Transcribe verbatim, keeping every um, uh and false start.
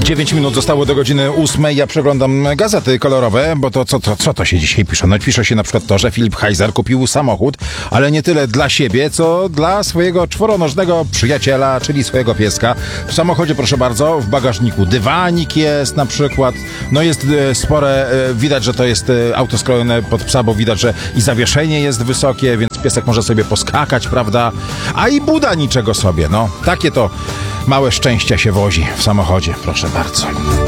dziewięć minut zostało do godziny ósmej. Ja przeglądam gazety kolorowe, bo to co, to co to się dzisiaj pisze? No pisze się na przykład to, że Filip Heiser kupił samochód, ale nie tyle dla siebie, co dla swojego czworonożnego przyjaciela, czyli swojego pieska. W samochodzie, proszę bardzo, w bagażniku dywanik jest na przykład. No jest e, spore, e, widać, że to jest e, auto skrojone pod psa, bo widać, że i zawieszenie jest wysokie, więc piesek może sobie poskakać, prawda? A i buda niczego sobie, no. Takie to małe szczęścia się wozi w samochodzie, proszę bardzo.